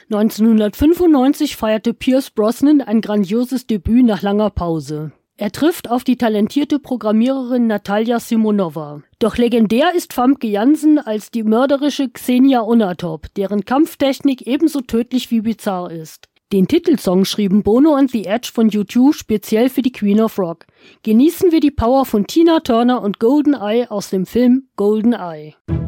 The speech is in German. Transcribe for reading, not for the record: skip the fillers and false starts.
1995 feierte Pierce Brosnan ein grandioses Debüt nach langer Pause. Er trifft auf die talentierte Programmiererin Natalia Simonowa. Doch legendär ist Famke Janssen als die mörderische Xenia Onatop, deren Kampftechnik ebenso tödlich wie bizarr ist. Den Titelsong schrieben Bono und The Edge von U2 speziell für die Queen of Rock. Genießen wir die Power von Tina Turner und GoldenEye aus dem Film GoldenEye.